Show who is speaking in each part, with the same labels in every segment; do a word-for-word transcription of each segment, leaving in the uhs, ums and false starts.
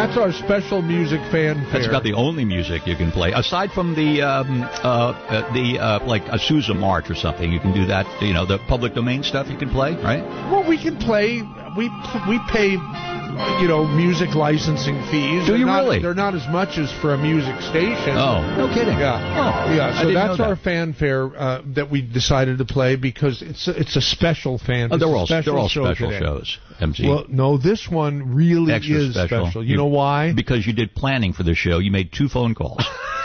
Speaker 1: that's our special music fanfare.
Speaker 2: That's about the only music you can play. Aside from the, um, uh, uh, the uh, like a Sousa March or something, you can do that, you know, the public domain stuff you can play, right?
Speaker 1: Well, we can play. We we pay, you know, music licensing fees.
Speaker 2: Do
Speaker 1: they're
Speaker 2: you
Speaker 1: not,
Speaker 2: really?
Speaker 1: They're not as much as for a music station.
Speaker 2: Oh, no kidding.
Speaker 1: Yeah,
Speaker 2: oh,
Speaker 1: yeah.
Speaker 2: I
Speaker 1: So
Speaker 2: didn't
Speaker 1: that's
Speaker 2: know
Speaker 1: our
Speaker 2: that.
Speaker 1: fanfare uh, that we decided to play because it's a, it's a special fan.
Speaker 2: Oh, they're
Speaker 1: it's a
Speaker 2: all
Speaker 1: special
Speaker 2: they're all
Speaker 1: show
Speaker 2: special
Speaker 1: today.
Speaker 2: shows. M G.
Speaker 1: Well, no, this one really
Speaker 2: Extra
Speaker 1: is
Speaker 2: special.
Speaker 1: You, you know why?
Speaker 2: Because you did planning for the show. You made two phone calls.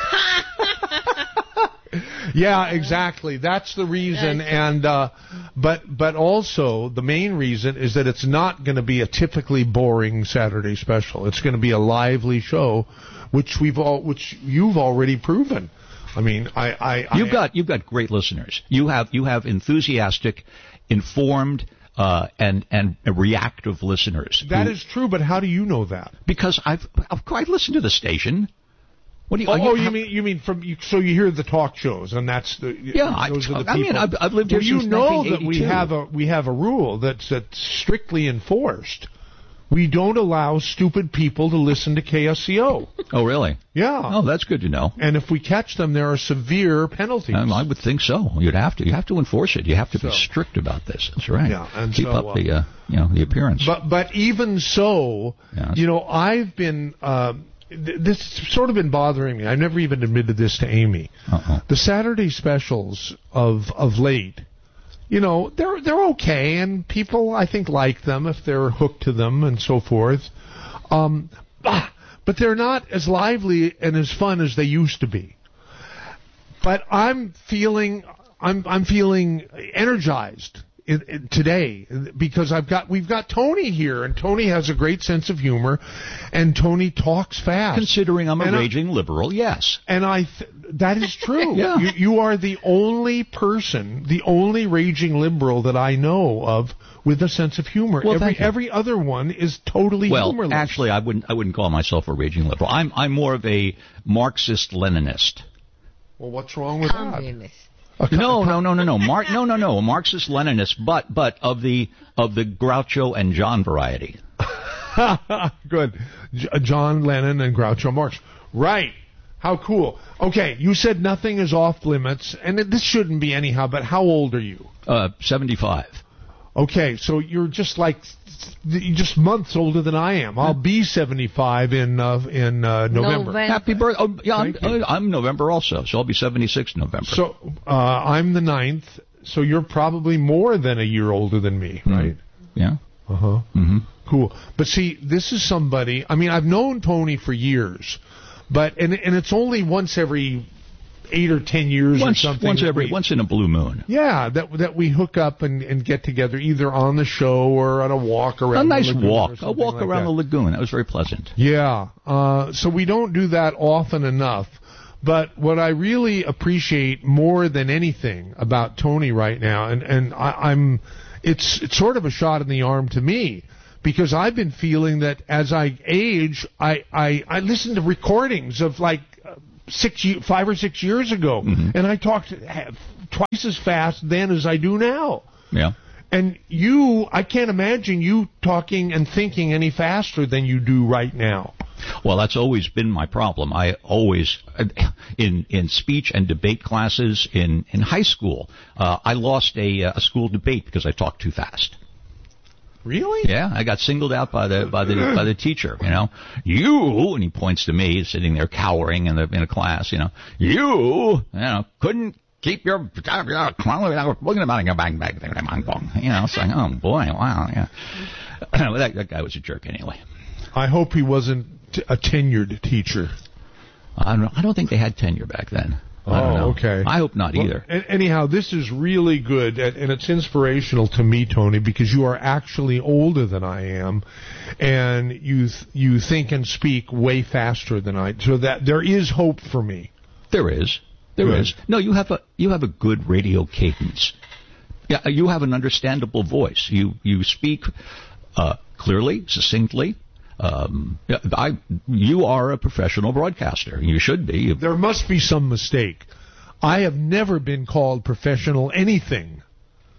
Speaker 1: Yeah, exactly. That's the reason, and uh, but but also the main reason is that it's not going to be a typically boring Saturday special. It's going to be a lively show, which we've all, which you've already proven. I mean, I, I
Speaker 2: you've
Speaker 1: I,
Speaker 2: got you've got great listeners. You have you have enthusiastic, informed, uh, and and reactive listeners.
Speaker 1: That
Speaker 2: who,
Speaker 1: is true, but how do you know that?
Speaker 2: Because I've of course I listen to the station. What do you?
Speaker 1: Oh,
Speaker 2: you,
Speaker 1: oh, you
Speaker 2: how,
Speaker 1: mean you mean from you, so you hear the talk shows, and that's the
Speaker 2: yeah.
Speaker 1: Those
Speaker 2: I,
Speaker 1: are the
Speaker 2: I mean,
Speaker 1: people.
Speaker 2: I've, I've lived here
Speaker 1: well, you
Speaker 2: since
Speaker 1: know that we
Speaker 2: nineteen eighty-two.
Speaker 1: have a we have a rule that's that's strictly enforced. We don't allow stupid people to listen to K S C O.
Speaker 2: Oh, really?
Speaker 1: Yeah.
Speaker 2: Oh, that's good to know.
Speaker 1: And if we catch them, there are severe penalties.
Speaker 2: Um, I would think so. You'd have to. You have to enforce it. You have to
Speaker 1: So.
Speaker 2: be strict about this. That's right.
Speaker 1: Yeah, and
Speaker 2: keep
Speaker 1: so,
Speaker 2: up
Speaker 1: uh,
Speaker 2: the uh, you know the appearance.
Speaker 1: But but even so,
Speaker 2: Yes.
Speaker 1: you know, I've been uh, th- this has sort of been bothering me. I've never even admitted this to Amy.
Speaker 2: Uh-oh.
Speaker 1: The Saturday specials of of late, you know, they're they're okay, and people I think like them if they're hooked to them and so forth. Um, ah, but they're not as lively and as fun as they used to be. But I'm feeling I'm I'm feeling energized in, in today because I've got we've got Tony here, and Tony has a great sense of humor, and Tony talks fast.
Speaker 2: Considering I'm a
Speaker 1: And I-
Speaker 2: raging liberal, yes.
Speaker 1: And I th- that is true.
Speaker 2: Yeah.
Speaker 1: you, you are the only person, the only raging liberal that I know of with a sense of humor.
Speaker 2: Well,
Speaker 1: every
Speaker 2: thank you.
Speaker 1: every other one is totally
Speaker 2: Well,
Speaker 1: humorless.
Speaker 2: actually, I wouldn't. I wouldn't call myself a raging liberal. I'm. I'm more of a Marxist-Leninist.
Speaker 1: Well, what's wrong with that?
Speaker 3: Communist.
Speaker 2: No, no, no, no, no. Mar- no, no, no. A Marxist-Leninist, but but of the of the Groucho and John variety.
Speaker 1: Good. J- John Lennon and Groucho Marx. Right. How cool. Okay, you said nothing is off limits, and it- this shouldn't be anyhow, but how old are you?
Speaker 2: Uh, seventy-five.
Speaker 1: Okay, so you're just like, you're just months older than I am. I'll be seventy-five in uh, in uh, November.
Speaker 3: November.
Speaker 2: Happy birthday! Oh, yeah, I'm,
Speaker 1: Thank you.
Speaker 2: uh, I'm November also, so I'll be seventy-six in November.
Speaker 1: So uh, I'm the ninth, so you're probably more than a year older than me, right?
Speaker 2: yeah.
Speaker 1: Uh-huh.
Speaker 2: Mm-hmm.
Speaker 1: Cool. But see, this is somebody, I mean, I've known Tony for years, but, and, and it's only once every eight or ten years
Speaker 2: Once,
Speaker 1: or something.
Speaker 2: once
Speaker 1: that
Speaker 2: every,
Speaker 1: we-
Speaker 2: once in a blue moon.
Speaker 1: Yeah, that that we hook up and, and get together either on the show or on a walk around
Speaker 2: A nice
Speaker 1: the lagoon or
Speaker 2: walk. A
Speaker 1: something
Speaker 2: walk
Speaker 1: like
Speaker 2: around
Speaker 1: that.
Speaker 2: the lagoon. That was very pleasant.
Speaker 1: Yeah, uh, so we don't do that often enough. But what I really appreciate more than anything about Tony right now, and, and I, I'm, it's, it's sort of a shot in the arm to me, because I've been feeling that as I age, I, I, I listen to recordings of like uh, six, ye- five or six years ago,
Speaker 2: Mm-hmm.
Speaker 1: and I talked uh, twice as fast then as I do now.
Speaker 2: Yeah.
Speaker 1: And you, I can't imagine you talking and thinking any faster than you do right now.
Speaker 2: Well, that's always been my problem. I always, in in speech and debate classes in, in high school, uh, I lost a, a school debate because I talked too fast.
Speaker 1: Really?
Speaker 2: Yeah, I got singled out by the by the by the teacher. You know, you, and he points to me sitting there cowering in the in a class. You know, you, you know, couldn't keep your looking about your bang bang bang bong. You know, it's like, oh boy, wow, yeah. that, that guy was a jerk anyway.
Speaker 1: I hope he wasn't t- a tenured teacher.
Speaker 2: I don't, I don't think they had tenure back then. I don't
Speaker 1: Oh,
Speaker 2: know.
Speaker 1: okay.
Speaker 2: I hope not
Speaker 1: Well,
Speaker 2: either.
Speaker 1: a- anyhow, this is really good, and, and it's inspirational to me, Tony, because you are actually older than I am, and you th- you think and speak way faster than I. So that there is hope for me.
Speaker 2: There is. There
Speaker 1: Good.
Speaker 2: is. No, you have a you have a good radio cadence. Yeah, you have an understandable voice. You you speak uh, clearly, succinctly. Um, yeah, I you are a professional broadcaster. You should be.
Speaker 1: There must be some mistake. I have never been called professional anything.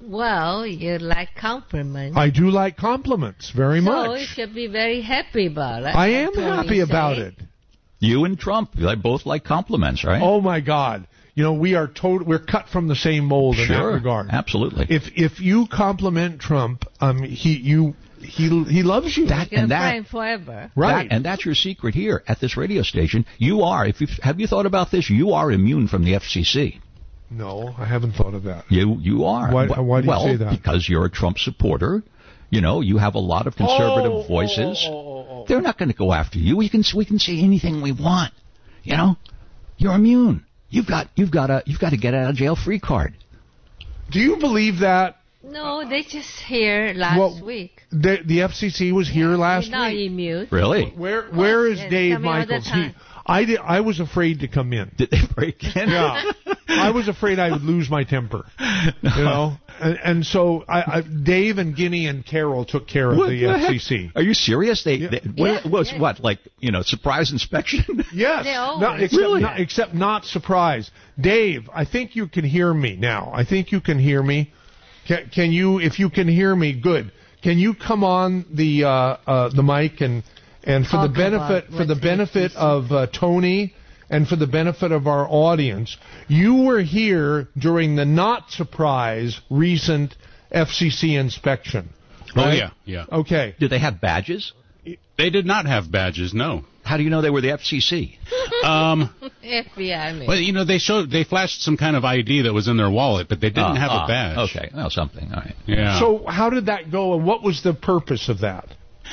Speaker 3: Well, you like compliments.
Speaker 1: I do like compliments very
Speaker 3: so
Speaker 1: much.
Speaker 3: So you should be very happy about it.
Speaker 1: I am happy about it.
Speaker 2: You and Trump, they both like compliments, right?
Speaker 1: Oh my God! You know, we are total. We're cut from the same mold in
Speaker 2: sure,
Speaker 1: that regard.
Speaker 2: Absolutely.
Speaker 1: If if you compliment Trump, um, he you he he loves you.
Speaker 2: That
Speaker 3: You're
Speaker 2: and that
Speaker 3: friend forever.
Speaker 1: Right.
Speaker 2: That, and that's your secret here at this radio station. You are. If you have you thought about this, you are immune from the F C C.
Speaker 1: No, I haven't thought of that.
Speaker 2: You you are.
Speaker 1: Why, why do
Speaker 2: well,
Speaker 1: you say that?
Speaker 2: Because you're a Trump supporter. You know, you have a lot of conservative
Speaker 1: oh,
Speaker 2: voices.
Speaker 1: Oh, oh, oh, oh.
Speaker 2: They're not going to go after you. We can we can say anything we want. You know, you're immune. You've got you've got a you've got a get out of jail free card.
Speaker 1: Do you believe that?
Speaker 3: No, they just here last
Speaker 1: well,
Speaker 3: week.
Speaker 1: The, the F C C was here last
Speaker 3: You're not
Speaker 1: week.
Speaker 3: immune.
Speaker 2: Really?
Speaker 1: Where where is
Speaker 3: Yes,
Speaker 1: Dave
Speaker 3: coming all the
Speaker 1: Michaels? He,
Speaker 3: time.
Speaker 1: I did, I was afraid to come in.
Speaker 2: Did they break in?
Speaker 1: Yeah, I was afraid I would lose my temper.
Speaker 2: No.
Speaker 1: You know, and, and so I, I, Dave and Guinea and Carol took care of
Speaker 2: What
Speaker 1: the,
Speaker 2: the
Speaker 1: F C
Speaker 2: heck?
Speaker 1: C.
Speaker 2: Are you serious? They,
Speaker 1: Yeah.
Speaker 2: they what,
Speaker 3: Yeah,
Speaker 2: was
Speaker 3: yeah.
Speaker 2: what like you know surprise inspection?
Speaker 1: Yes,
Speaker 3: They always-
Speaker 1: not, except,
Speaker 2: Really?
Speaker 1: not, except not surprise. Dave, I think you can hear me now. I think you can hear me. Can, can you? If you can hear me, good. Can you come on the uh, uh, the mic and and for
Speaker 3: Talk
Speaker 1: the benefit
Speaker 3: about
Speaker 1: for the
Speaker 3: what's
Speaker 1: benefit
Speaker 3: F C C.
Speaker 1: of uh, Tony and for the benefit of our audience, you were here during the not surprise recent F C C inspection.
Speaker 4: Oh,
Speaker 1: right?
Speaker 4: yeah, yeah.
Speaker 1: Okay.
Speaker 2: Did they have badges?
Speaker 4: They did not have badges, no.
Speaker 2: How do you know they were the F C C?
Speaker 4: Um,
Speaker 3: F B I man.
Speaker 4: well, you know, they showed they flashed some kind of I D that was in their wallet, but they didn't
Speaker 2: Ah,
Speaker 4: have
Speaker 2: ah,
Speaker 4: a badge.
Speaker 2: Okay, well, something. All right.
Speaker 4: Yeah.
Speaker 1: So how did that go, and what was the purpose of that?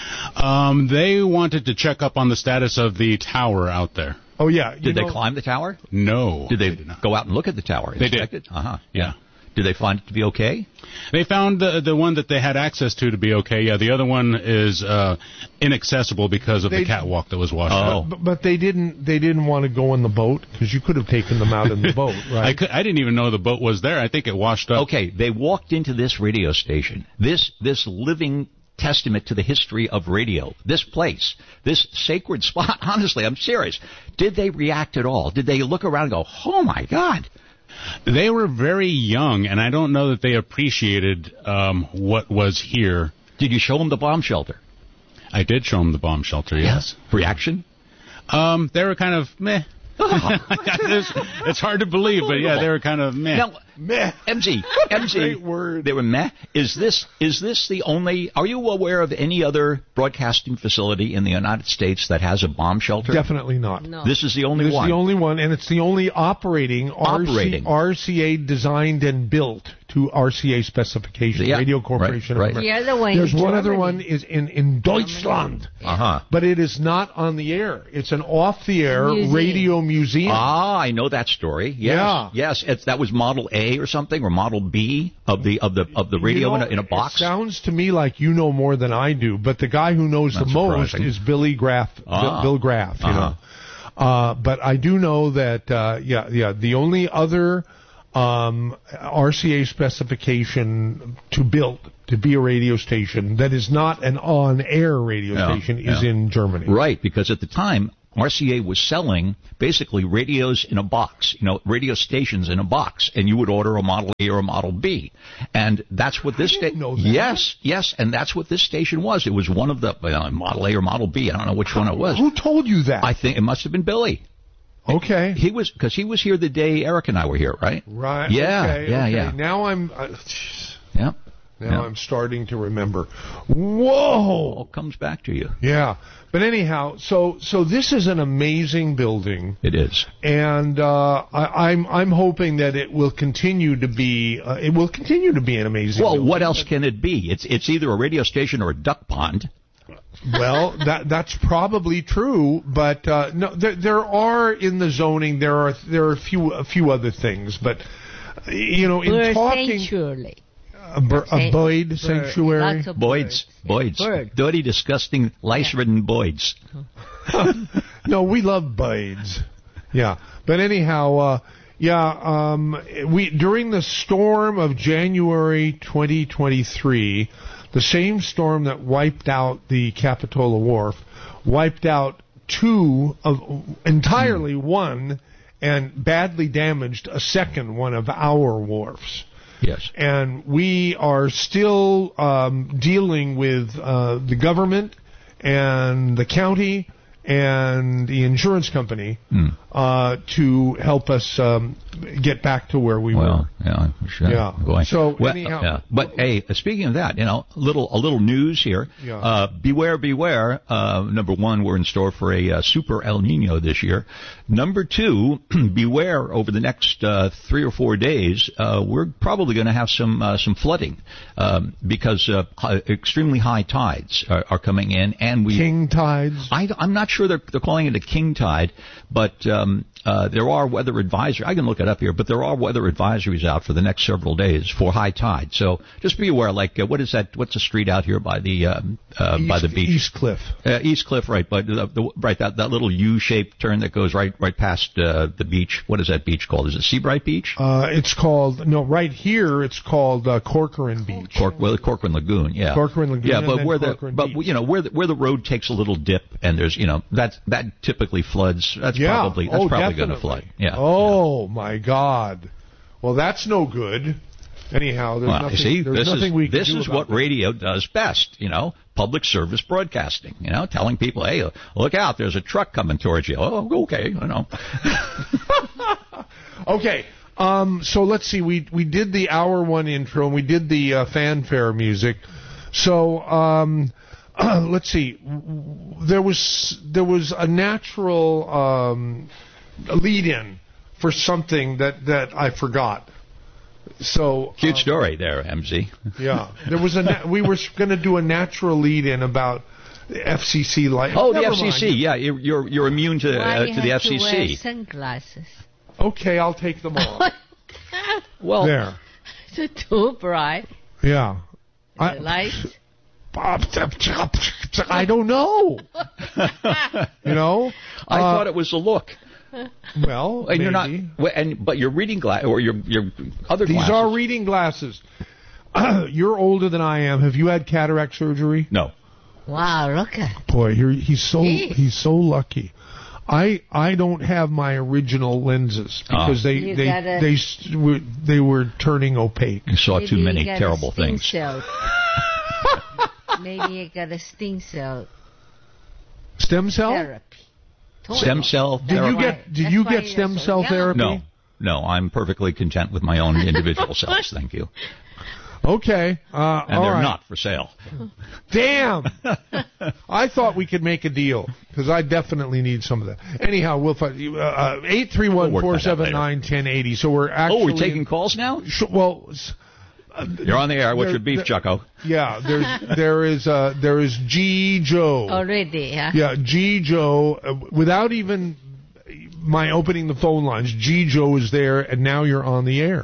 Speaker 4: um, they wanted to check up on the status of the tower out there.
Speaker 1: Oh yeah. you
Speaker 2: Did they
Speaker 1: know-
Speaker 2: climb the tower?
Speaker 4: No.
Speaker 2: Did they,
Speaker 4: did not.
Speaker 2: go out and look at the tower?
Speaker 4: They did.
Speaker 2: Inspect it? Uh-huh.
Speaker 4: Yeah.
Speaker 2: Did they find it to be okay?
Speaker 4: They found the the one that they had access to to be okay. Yeah, the other one is uh, inaccessible because of
Speaker 1: They-
Speaker 4: the catwalk that was washed
Speaker 2: Oh.
Speaker 4: out.
Speaker 1: But, but they didn't. They didn't want to go in the boat because you could have taken them out in the boat, right?
Speaker 4: I, could, I didn't even know the boat was there. I think it washed up.
Speaker 2: Okay, they walked into this radio station, this this living testament to the history of radio, this place, this sacred spot. Honestly, I'm serious. Did they react at all? Did they look around and go, oh, my God?
Speaker 4: They were very young, and I don't know that they appreciated um, what was here.
Speaker 2: Did you show them the bomb shelter?
Speaker 4: I did show them the bomb shelter, yes.
Speaker 2: Reaction?
Speaker 4: Um, they were kind of meh. it's, it's hard to believe, but yeah, they were kind of meh.
Speaker 2: Now,
Speaker 1: Meh.
Speaker 2: M Z, M Z,
Speaker 1: Great word.
Speaker 2: they were meh. Is this is this the only? Are you aware of any other broadcasting facility in the United States that has a bomb shelter?
Speaker 1: Definitely not.
Speaker 3: No.
Speaker 2: This is the only
Speaker 1: This is
Speaker 2: one.
Speaker 1: the only one, and it's the only operating,
Speaker 2: Operating.
Speaker 1: R C A designed and built to R C A specifications.
Speaker 2: Yeah,
Speaker 1: Radio
Speaker 2: right,
Speaker 1: Corporation of
Speaker 2: right.
Speaker 1: America.
Speaker 3: The other one
Speaker 1: There's
Speaker 3: in
Speaker 1: one other
Speaker 3: Germany.
Speaker 1: one is in in Deutschland,
Speaker 2: Uh huh.
Speaker 1: but it is not on the air. It's an off-the-air
Speaker 3: Museum.
Speaker 1: radio museum.
Speaker 2: Ah, I know that story. Yes,
Speaker 1: Yeah.
Speaker 2: yes. It's, that was Model A or something, or Model B of the of the of the radio
Speaker 1: You know,
Speaker 2: in, a, in a box.
Speaker 1: It sounds to me like you know more than I do, but the guy who knows
Speaker 2: Not
Speaker 1: the most
Speaker 2: surprising.
Speaker 1: is Billy Graff.
Speaker 2: Ah.
Speaker 1: Bill, Bill Graff, you
Speaker 2: Uh-huh.
Speaker 1: know. Uh, but I do know that, uh, yeah, yeah. The only other um, R C A specification to build to be a radio station that is not an on-air radio
Speaker 2: Yeah,
Speaker 1: station is
Speaker 2: yeah.
Speaker 1: in Germany.
Speaker 2: Right, because at the time, R C A was selling basically radios in a box, you know, radio stations in a box, and you would order a Model A or a Model B, and that's what this
Speaker 1: didn't
Speaker 2: sta-
Speaker 1: know that.
Speaker 2: Yes, yes, and that's what this station was. It was one of the uh, Model A or Model B. I don't know which one it was.
Speaker 1: Who told you that?
Speaker 2: I think it must have been Billy.
Speaker 1: okay.
Speaker 2: He was because he was here the day Eric and I were here, right?
Speaker 1: Right.
Speaker 2: Yeah,
Speaker 1: okay,
Speaker 2: yeah,
Speaker 1: okay.
Speaker 2: yeah.
Speaker 1: Now I'm. Uh, jeez.
Speaker 2: Yeah.
Speaker 1: now
Speaker 2: Yeah.
Speaker 1: I'm starting to remember. Whoa.
Speaker 2: All comes back to you.
Speaker 1: Yeah, but anyhow, so so this is an amazing building,
Speaker 2: It is.
Speaker 1: and uh, I, I'm I'm hoping that it will continue to be uh, it will continue to be an amazing.
Speaker 2: Well,
Speaker 1: building.
Speaker 2: what else can it be? It's it's either a radio station or a duck pond.
Speaker 1: Well, that that's probably true, but uh, no, there, there are in the zoning there are there are a few a few other things, but uh, you know, in
Speaker 3: Bird
Speaker 1: talking
Speaker 3: sanctuary.
Speaker 1: a, bir- a Boyd
Speaker 3: Bird.
Speaker 1: sanctuary.
Speaker 3: Lots of
Speaker 2: Boyd's,
Speaker 3: birds.
Speaker 2: Boyd's,
Speaker 3: Bird.
Speaker 2: dirty, disgusting, lice-ridden Boyd's.
Speaker 1: No, we love Boyd's. Yeah, but anyhow, uh, yeah, um, we during the storm of January twenty twenty-three, the same storm that wiped out the Capitola Wharf, wiped out two of entirely one, and badly damaged a second one of our wharfs.
Speaker 2: Yes.
Speaker 1: And we are still um, dealing with uh, the government and the county and the insurance company
Speaker 2: Hmm.
Speaker 1: uh, to help us um, get back to where we
Speaker 2: Well,
Speaker 1: were.
Speaker 2: yeah, sure.
Speaker 1: Yeah.
Speaker 2: Boy.
Speaker 1: So,
Speaker 2: well,
Speaker 1: anyhow-
Speaker 2: yeah. But hey, speaking of that, you know, a little a little news here.
Speaker 1: Yeah.
Speaker 2: Uh, beware, beware. Uh, number one, we're in store for a uh, super El Nino this year. Number two, beware over the next uh, three or four days. Uh, we're probably going to have some uh, some flooding um, because uh, hi- extremely high tides are, are coming in, and we.
Speaker 1: King tides.
Speaker 2: I, I'm not sure they're, they're calling it a king tide, but um, uh, there are weather advisories. I can look it up here, but there are weather advisories out for the next several days for high tide. So just be aware. Like, uh, what is that? What's the street out here by the um, uh, by the
Speaker 1: East-
Speaker 2: beach?
Speaker 1: East Cliff.
Speaker 2: Uh, East Cliff, right? But the, the, right that that little U-shaped turn that goes right right past uh, the beach. What is that beach called? Is it Seabright Beach?
Speaker 1: Uh, it's called, no, right here it's called uh, Corcoran Beach.
Speaker 2: Cork, well, Corcoran Lagoon, yeah.
Speaker 1: Corcoran Lagoon
Speaker 2: yeah,
Speaker 1: and
Speaker 2: but
Speaker 1: then
Speaker 2: where
Speaker 1: Corcoran
Speaker 2: the but
Speaker 1: Beach.
Speaker 2: you know where the, where the road takes a little dip and there's you know that that typically floods. That's
Speaker 1: Yeah.
Speaker 2: probably that's
Speaker 1: Oh,
Speaker 2: probably going to
Speaker 1: definitely.
Speaker 2: flood. Yeah.
Speaker 1: Oh, my God. Well, that's no good. Anyhow, there's
Speaker 2: Well,
Speaker 1: nothing,
Speaker 2: you see,
Speaker 1: there's
Speaker 2: this
Speaker 1: nothing
Speaker 2: is
Speaker 1: we can
Speaker 2: this
Speaker 1: do
Speaker 2: is
Speaker 1: about
Speaker 2: what
Speaker 1: that.
Speaker 2: radio does best. You know, public service broadcasting. You know, telling people, hey, look out, there's a truck coming towards you. Oh, okay, you know.
Speaker 1: Okay, um, so let's see. We we did the hour one intro and we did the uh, fanfare music. So um, let's see. There was there was a natural um, lead-in for something that, that I forgot. So
Speaker 2: Cute
Speaker 1: uh,
Speaker 2: story there, M Z.
Speaker 1: Yeah, there was a. Na- we were going to do a natural lead-in about the F C C light.
Speaker 2: Oh, the
Speaker 1: Never
Speaker 2: F C C.
Speaker 1: mind.
Speaker 2: Yeah, you're you're, you're immune to
Speaker 3: Why
Speaker 2: uh,
Speaker 3: you
Speaker 2: to the
Speaker 3: have
Speaker 2: F C
Speaker 3: to wear
Speaker 2: C.
Speaker 3: sunglasses?
Speaker 1: Okay, I'll take them off.
Speaker 2: Well,
Speaker 1: There.
Speaker 3: It's too bright.
Speaker 1: Yeah.
Speaker 3: The
Speaker 1: I,
Speaker 3: lights.
Speaker 1: I don't know. You know.
Speaker 2: I
Speaker 1: Uh,
Speaker 2: thought it was a look.
Speaker 1: Well,
Speaker 2: And you're not,
Speaker 1: maybe.
Speaker 2: well, and but your reading glass or your your other
Speaker 1: These
Speaker 2: glasses.
Speaker 1: are reading glasses. You're older than I am. Have you had cataract surgery?
Speaker 2: No.
Speaker 3: Wow, look at.
Speaker 1: Boy, you're, he's so
Speaker 3: Jeez.
Speaker 1: he's so lucky. I I don't have my original lenses because they
Speaker 3: You
Speaker 1: they
Speaker 3: gotta-
Speaker 1: they s- were they were turning opaque.
Speaker 2: You saw
Speaker 3: Maybe
Speaker 2: too
Speaker 3: you
Speaker 2: many
Speaker 3: got a
Speaker 2: terrible
Speaker 3: stem
Speaker 2: things.
Speaker 3: cell. Maybe you got a stem cell
Speaker 1: Stem cell?
Speaker 3: therapy.
Speaker 2: Stem cell
Speaker 1: Did
Speaker 2: therapy.
Speaker 1: you get did
Speaker 3: That's
Speaker 1: you
Speaker 3: why
Speaker 1: get
Speaker 3: you're
Speaker 1: stem
Speaker 3: so
Speaker 1: cell
Speaker 3: young.
Speaker 1: therapy?
Speaker 2: No, no. I'm perfectly content with my own individual cells. Thank you.
Speaker 1: Okay. Uh,
Speaker 2: And
Speaker 1: all
Speaker 2: they're
Speaker 1: right.
Speaker 2: not for sale.
Speaker 1: Damn. I thought we could make a deal because I definitely need some of that. Anyhow, we'll find you. Uh, eight three one four seven nine ten eighty. So we're actually.
Speaker 2: Oh, we're taking calls now?
Speaker 1: Sh- well. s-
Speaker 2: You're on the air. What's
Speaker 1: There-
Speaker 2: your beef,
Speaker 1: there-
Speaker 2: Chucko?
Speaker 1: Yeah, there's there is uh there is G Joe.
Speaker 3: Already, yeah.
Speaker 1: Yeah, G Joe. Uh, without even my opening the phone lines, G Joe is there, and now you're on the air.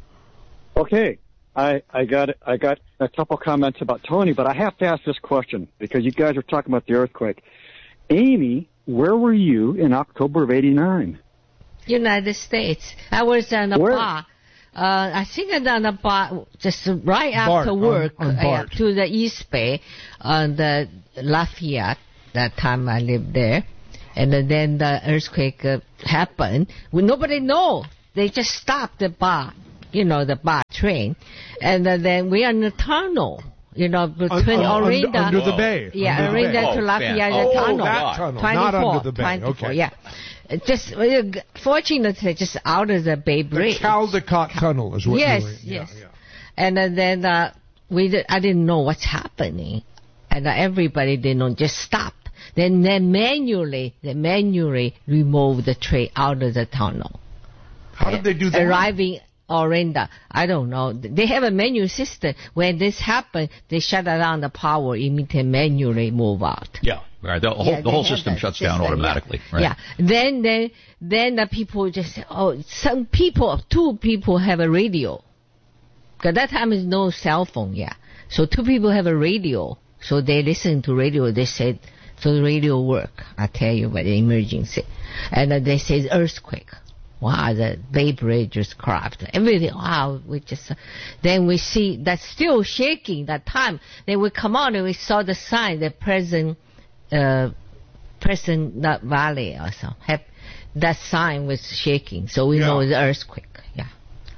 Speaker 5: Okay, I, I got I got a couple comments about Tony, but I have to ask this question because you guys are talking about the earthquake. Amy, where were you in October of eighty-nine?
Speaker 3: United States. I was on a
Speaker 5: Where?
Speaker 3: bar. Uh, I think I'm on a bar just right
Speaker 1: Bart,
Speaker 3: after
Speaker 1: on-
Speaker 3: work
Speaker 1: on
Speaker 3: uh,
Speaker 1: Bart.
Speaker 3: to the East Bay on the Lafayette. That time I lived there, and then the earthquake uh, happened. We, nobody know. They just stopped the bar, you know, the bar train, and uh, then we are in the tunnel. You know, between
Speaker 1: Un- un-
Speaker 3: Orinda,
Speaker 1: under, under the
Speaker 2: Whoa.
Speaker 1: bay.
Speaker 3: yeah,
Speaker 1: under the
Speaker 3: Orinda
Speaker 1: bay.
Speaker 3: to
Speaker 2: Oh,
Speaker 3: Lafayette
Speaker 2: fan. Oh,
Speaker 3: tunnel.
Speaker 1: that tunnel, not
Speaker 3: twenty-four,
Speaker 1: under the bay.
Speaker 3: twenty-four,
Speaker 1: Okay.
Speaker 3: yeah. It Just uh, fortunately, just out of the Bay
Speaker 1: The
Speaker 3: Bridge.
Speaker 1: Caldecott Tunnel is what
Speaker 3: Yes,
Speaker 1: you were, yeah,
Speaker 3: yes.
Speaker 1: yeah.
Speaker 3: And uh, then uh, we did, I didn't know what's happening, and uh, everybody didn't know. Just stop. Then they manually, they manually removed the train out of the tunnel.
Speaker 1: How did they do that?
Speaker 3: Arriving Orinda, I don't know. They have a manual system. When this happened, they shut down the power, immediately manually move out.
Speaker 2: Yeah. Right. The whole,
Speaker 3: Yeah,
Speaker 2: the
Speaker 3: they
Speaker 2: whole
Speaker 3: have
Speaker 2: system
Speaker 3: that
Speaker 2: shuts down
Speaker 3: system,
Speaker 2: automatically.
Speaker 3: Yeah.
Speaker 2: Right.
Speaker 3: Yeah. Then, then, then the people just say, oh, some people, two people have a radio. Because that time is no cell phone, yeah. So two people have a radio. So they listen to radio. They said, so the radio work. I tell you about the emergency. And uh, they say earthquake. Wow, the Bay Bridge just cracked. Everything, wow, we just, uh, then we see that's still shaking that time. Then we come out and we saw the sign, the present, uh, present not valley or something. Have, that sign was shaking. So we
Speaker 1: Yeah.
Speaker 3: know it's earthquake, yeah.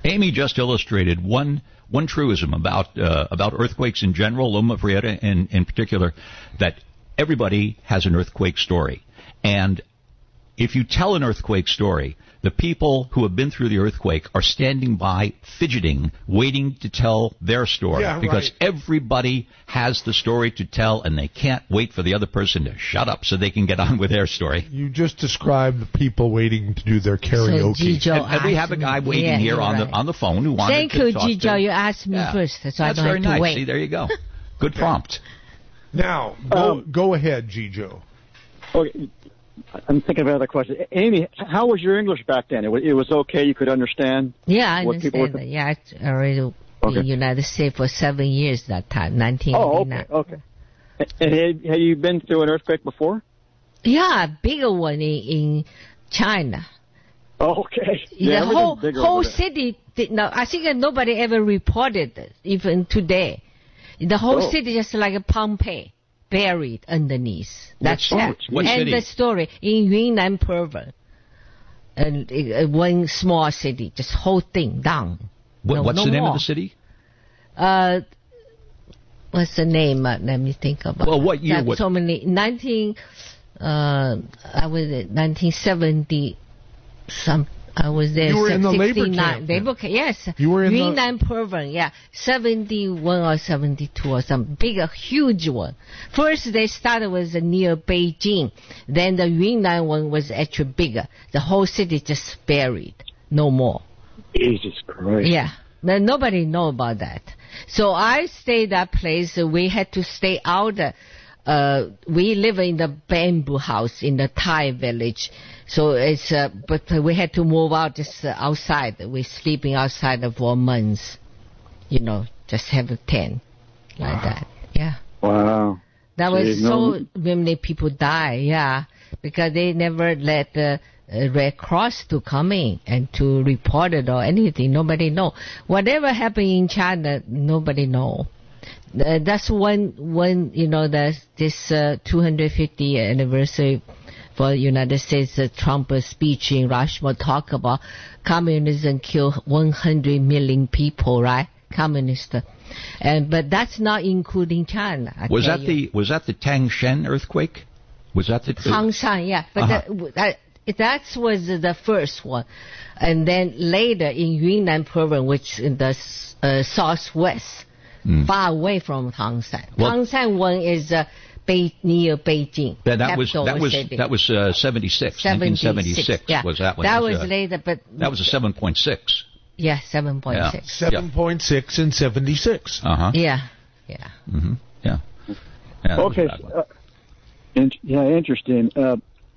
Speaker 2: Amy just illustrated one one truism about uh, about earthquakes in general, Loma Prieta in, in particular, that everybody has an earthquake story. And if you tell an earthquake story, the people who have been through the earthquake are standing by, fidgeting, waiting to tell their story.
Speaker 1: Yeah,
Speaker 2: because
Speaker 1: right.
Speaker 2: everybody has the story to tell, and they can't wait for the other person to shut up so they can get on with their story.
Speaker 1: You just described the people waiting to do their karaoke.
Speaker 3: So, Jijo
Speaker 2: And, and we have a guy
Speaker 3: me-
Speaker 2: waiting
Speaker 3: yeah,
Speaker 2: here
Speaker 3: you're
Speaker 2: on
Speaker 3: right.
Speaker 2: the on the phone who wanted
Speaker 3: Thank
Speaker 2: to
Speaker 3: you,
Speaker 2: talk
Speaker 3: Jijo.
Speaker 2: to.
Speaker 3: You asked me
Speaker 2: Yeah.
Speaker 3: first, so
Speaker 2: That's
Speaker 3: I don't
Speaker 2: very
Speaker 3: have to
Speaker 2: nice.
Speaker 3: wait.
Speaker 2: See, there you go. Good prompt.
Speaker 1: Now, go,
Speaker 5: Um,
Speaker 1: go ahead, Jijo.
Speaker 5: Okay, I'm thinking of another question. Amy, how was your English back then? It was, it was okay. You could understand.
Speaker 3: Yeah, I
Speaker 5: what people
Speaker 3: understand
Speaker 5: were-
Speaker 3: that. Yeah, I already
Speaker 5: Okay.
Speaker 3: in the United States for seven years that time, nineteen
Speaker 5: Oh,
Speaker 3: eighty-nine.
Speaker 5: okay, okay. And had, had you been through an earthquake before?
Speaker 3: Yeah, bigger one in, in China.
Speaker 5: Oh, okay. Yeah,
Speaker 3: the
Speaker 5: everything's
Speaker 3: whole
Speaker 5: bigger
Speaker 3: whole
Speaker 5: over there.
Speaker 3: city did not. I think that nobody ever reported it, even today. The whole
Speaker 5: Oh.
Speaker 3: city just like a Pompeii, buried underneath. That's
Speaker 5: Which-
Speaker 3: that.
Speaker 2: what
Speaker 3: and
Speaker 2: city?
Speaker 3: the story in Yunnan province, and uh, one small city, just whole thing down.
Speaker 2: What,
Speaker 3: No-
Speaker 2: what's
Speaker 3: no
Speaker 2: the name
Speaker 3: more.
Speaker 2: of the city?
Speaker 3: Uh, what's the name? Uh, let me think about.
Speaker 2: Well, what year
Speaker 3: That
Speaker 2: would-
Speaker 3: so many nineteen. Uh, I was at nineteen seventy. Some. I was there.
Speaker 1: You were in the labor
Speaker 3: sixty-nine.
Speaker 1: camp then.
Speaker 3: Labor camp. Yes.
Speaker 1: You were in the-
Speaker 3: Yunnan province. Yeah, seventy-one or seventy-two or some big, a huge one. First, they started with near Beijing. Then the Yunnan one was actually bigger. The whole city just buried. No more.
Speaker 5: Jesus Christ.
Speaker 3: Yeah. Now, nobody know about that. So I stayed that place. We had to stay out. Uh, we live in the bamboo house in the Thai village. So it's, uh, but we had to move out just uh, outside. We're sleeping outside for months. You know, just have a tent like that. Yeah.
Speaker 5: Wow.
Speaker 3: That was
Speaker 5: Gee,
Speaker 3: so
Speaker 5: no-
Speaker 3: many people die, yeah, because they never let the uh, Red Cross to come in and to report it or anything. Nobody know. Whatever happened in China, nobody know. Uh, that's when, when you know, the, this uh, two hundred fiftieth anniversary for the United States, uh, Trump speech in Rushmore talk about communism killed one hundred million people, right? Communist. And but that's not including China. I
Speaker 2: Was
Speaker 3: tell
Speaker 2: that
Speaker 3: you.
Speaker 2: the was that the Tangshan earthquake? Was that the
Speaker 3: Tangshan? Yeah, but
Speaker 2: Uh-huh.
Speaker 3: that, that that was the first one, and then later in Yunnan province, which in the uh, southwest, far away from Tangshan.
Speaker 2: Well-
Speaker 3: Tangshan one is uh, Bei, near Beijing.
Speaker 2: that, that was
Speaker 3: capital
Speaker 2: that was
Speaker 3: city.
Speaker 2: that was uh, seventy-six, nineteen seventy-six
Speaker 3: Yeah,
Speaker 2: was that one?
Speaker 3: That
Speaker 2: It
Speaker 3: was
Speaker 2: uh,
Speaker 3: later, but
Speaker 2: That was a seven point six.
Speaker 3: yeah, seven point six.
Speaker 1: seven point six and seventy-six.
Speaker 2: Uh huh.
Speaker 3: Yeah, yeah.
Speaker 2: Mm-hmm. Yeah. yeah that was a
Speaker 5: Okay.
Speaker 2: bad one.
Speaker 5: Uh, in, yeah, interesting. Uh,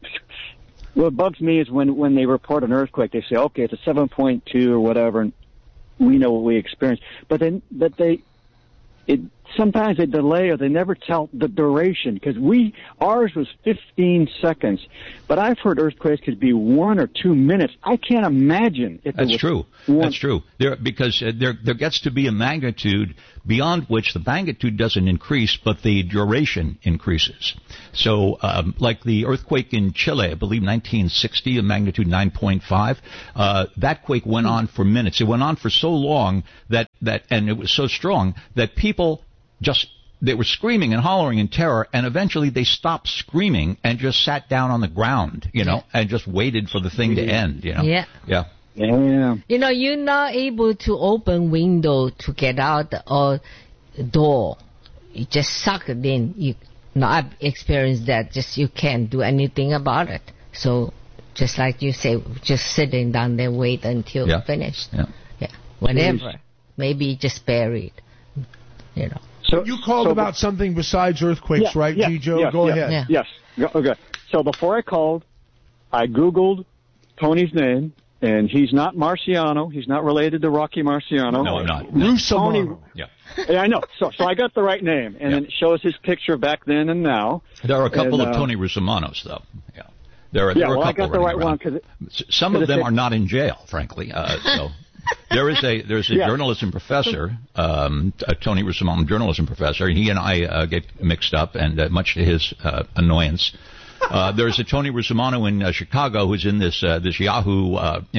Speaker 5: what bugs me is when, when they report an earthquake, they say, okay, it's a seven point two or whatever, and we know what we experienced. But then, but they, it sometimes they delay or they never tell the duration because we ours was fifteen seconds, but I've heard earthquakes could be one or two minutes. I can't imagine if it
Speaker 2: That's
Speaker 5: was
Speaker 2: true.
Speaker 5: one-
Speaker 2: That's true. There, because uh, there there gets to be a magnitude beyond which the magnitude doesn't increase, but the duration increases. So, um, like the earthquake in Chile, I believe nineteen sixty, a magnitude nine point five, uh, that quake went on for minutes. It went on for so long that, that and it was so strong that people just they were screaming and hollering in terror, and eventually they stopped screaming and just sat down on the ground, you know, and just waited for the thing to end, you know.
Speaker 3: Yeah.
Speaker 2: Yeah.
Speaker 5: Yeah.
Speaker 3: You know, you're not able to open window to get out or door. You just suck it in. You, no, I've experienced that. Just you can't do anything about it. So, just like you say, just sitting down there, wait until
Speaker 2: Yeah.
Speaker 3: finished.
Speaker 2: Yeah.
Speaker 3: Yeah, whatever. Maybe just buried. You know.
Speaker 5: So
Speaker 1: You called
Speaker 5: so
Speaker 1: about something besides earthquakes,
Speaker 5: Yeah,
Speaker 1: right,
Speaker 5: yeah,
Speaker 1: Jijo?
Speaker 5: yes,
Speaker 1: Go
Speaker 5: yes,
Speaker 1: ahead.
Speaker 3: Yeah.
Speaker 5: Yes. Go- Okay. So before I called, I Googled Tony's name, and he's not Marciano. He's not related to Rocky Marciano.
Speaker 2: No, I'm not. No.
Speaker 1: Rusamano.
Speaker 2: Yeah.
Speaker 5: Yeah, I know. So, so I got the right name, and
Speaker 2: Yeah.
Speaker 5: then it shows his picture back then and now.
Speaker 2: There are a couple
Speaker 5: And,
Speaker 2: of
Speaker 5: uh,
Speaker 2: Tony Russomanos, though. Yeah. There are,
Speaker 5: Yeah,
Speaker 2: there are
Speaker 5: well,
Speaker 2: a
Speaker 5: I
Speaker 2: couple
Speaker 5: got the right
Speaker 2: running
Speaker 5: one
Speaker 2: around.
Speaker 5: because
Speaker 2: S- Some of
Speaker 5: because
Speaker 2: them
Speaker 5: it-
Speaker 2: are not in jail, frankly. Uh, so there is a there's a
Speaker 5: Yeah.
Speaker 2: journalism professor, um, a Tony Russomano journalism professor, and he and I uh, get mixed up, and uh, much to his uh, annoyance. Uh, there's a Tony Russomano in uh, Chicago who's in this uh, this Yahoo uh, you know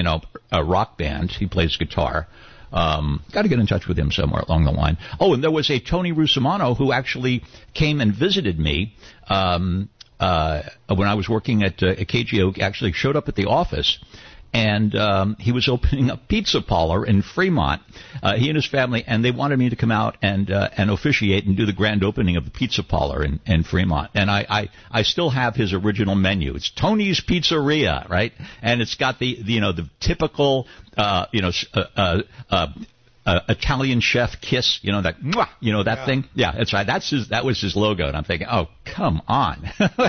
Speaker 2: a rock band. He plays guitar. Um, got to get in touch with him somewhere along the line. Oh, and there was a Tony Russomanno who actually came and visited me um, uh, when I was working at, uh, at K G O. Actually showed up at the office. And um, he was opening a pizza parlor in Fremont, uh, he and his family, and they wanted me to come out and uh, and officiate and do the grand opening of the pizza parlor in, in Fremont. And I, I, I still have his original menu. It's Tony's Pizzeria, right? And it's got the, the you know the typical uh, you know uh, uh, uh, uh, Italian chef kiss, you know that mwah, you know that
Speaker 1: yeah.
Speaker 2: thing. Yeah, that's right. That's his. That was his logo. And I'm thinking, oh come on.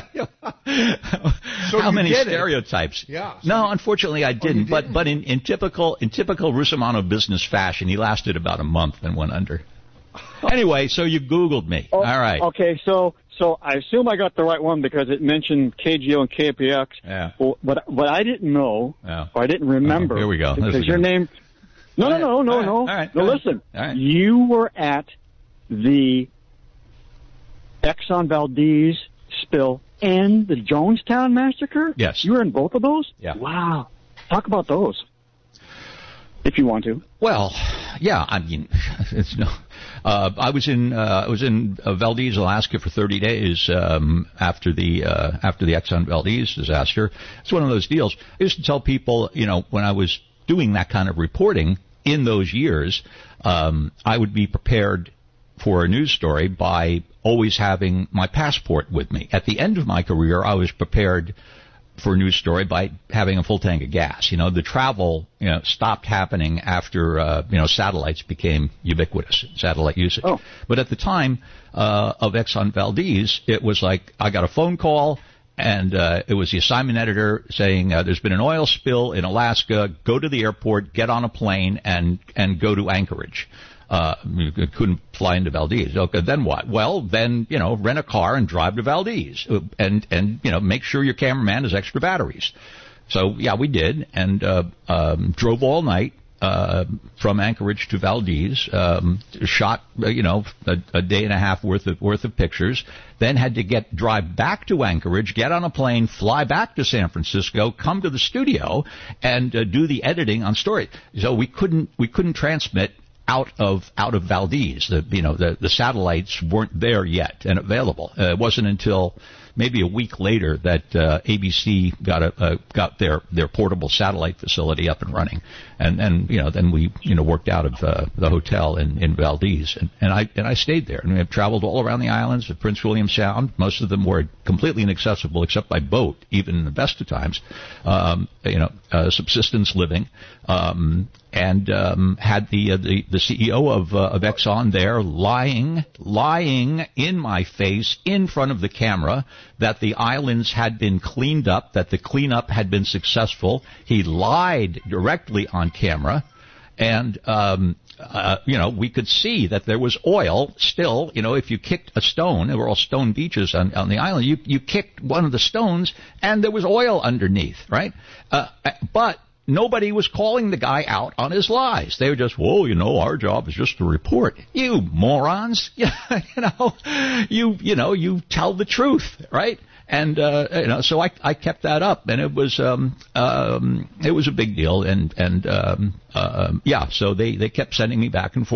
Speaker 1: So
Speaker 2: How many
Speaker 1: did
Speaker 2: stereotypes?
Speaker 1: It. Yeah. So
Speaker 2: no,
Speaker 1: you,
Speaker 2: unfortunately, I didn't.
Speaker 1: did.
Speaker 2: But but in, in typical in typical Russomanno business fashion, he lasted about a month and went under. Anyway, so you Googled me.
Speaker 5: Oh,
Speaker 2: All right.
Speaker 5: Okay, so so I assume I got the right one because it mentioned K G O and K P X.
Speaker 2: Yeah.
Speaker 5: Well, but what I didn't know,
Speaker 2: Yeah.
Speaker 5: or I didn't remember.
Speaker 2: Oh, here we go.
Speaker 5: Because
Speaker 2: This is
Speaker 5: your
Speaker 2: good.
Speaker 5: name. No, no, no, no,
Speaker 2: All right.
Speaker 5: no.
Speaker 2: All right.
Speaker 5: No,
Speaker 2: Go ahead.
Speaker 5: listen.
Speaker 2: All right.
Speaker 5: You were at the Exxon Valdez spill and the Jonestown massacre?
Speaker 2: Yes.
Speaker 5: You were in both of those?
Speaker 2: Yeah.
Speaker 5: Wow. Talk about those, if you want to.
Speaker 2: Well, yeah. I mean, it's no. Uh, I was in uh, I was in uh, Valdez, Alaska, for thirty days um, after the uh, after the Exxon Valdez disaster. It's one of those deals. I used to tell people, you know, when I was doing that kind of reporting in those years, um, I would be prepared for a news story by always having my passport with me. At the end of my career, I was prepared for a news story by having a full tank of gas. You know, the travel, you know, stopped happening after, uh, you know, satellites became ubiquitous, satellite usage.
Speaker 5: Oh.
Speaker 2: But at the time uh, of Exxon Valdez, it was like I got a phone call, and uh, it was the assignment editor saying uh, there's been an oil spill in Alaska. Go to the airport, get on a plane, and and go to Anchorage. Uh, you couldn't fly into Valdez. Okay, then what? Well, then, you know, rent a car and drive to Valdez, and and you know, make sure your cameraman has extra batteries. So yeah, we did, and uh, um, drove all night uh, from Anchorage to Valdez. Um, shot, uh, you know, a, a day and a half worth of worth of pictures. Then had to get drive back to Anchorage, get on a plane, fly back to San Francisco, come to the studio, and uh, do the editing on story. So we couldn't we couldn't transmit out of out of Valdez. The you know the the satellites weren't there yet and available. Uh, it wasn't until maybe a week later that uh, A B C got a uh, got their their portable satellite facility up and running, and and you know then we you know worked out of uh, the hotel in in Valdez, and, and I and I stayed there, and we have traveled all around the islands of Prince William Sound. Most of them were completely inaccessible except by boat, even in the best of times. Um, you know, uh, subsistence living. Um, and um, had the, uh, the the C E O of uh, of Exxon there lying lying in my face in front of the camera that the islands had been cleaned up, that the cleanup had been successful. He lied directly on camera, and um, uh, you know we could see that there was oil still. You know, if you kicked a stone, there were all stone beaches on, on the island. You you kicked one of the stones, and there was oil underneath, right? Uh, but nobody was calling the guy out on his lies. They were just, well, you know, our job is just to report. You morons. you know, you, you know, you tell the truth, right? And, uh, you know, so I, I kept that up, and it was, um, um, it was a big deal. And, and, um, uh, yeah, so they, they kept sending me back and forth.